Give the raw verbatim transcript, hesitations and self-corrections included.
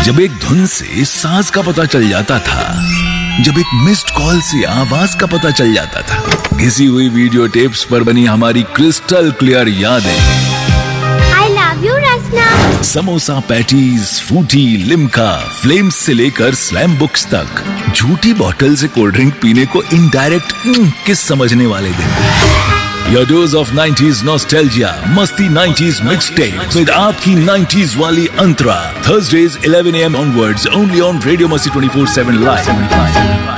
जब एक धुन से सांस का पता चल जाता था, जब एक मिस्ड कॉल से आवाज का पता चल जाता था, घिसी हुई वीडियो टेप्स पर बनी हमारी क्रिस्टल क्लियर यादें। I love you, Rasna. Samosa patties, Frooti, Limca, flames से लेकर स्लैम बुक्स तक, झूठी बोतल से कोल्ड ड्रिंक पीने को इनडायरेक्ट किस समझने वाले दिन। Your dose of nineties nostalgia, मस्ती nineties mixtape with आपकी nineties वाली अंतरा. Thursdays eleven a m onwards only on Radio Masti twenty-four seven live.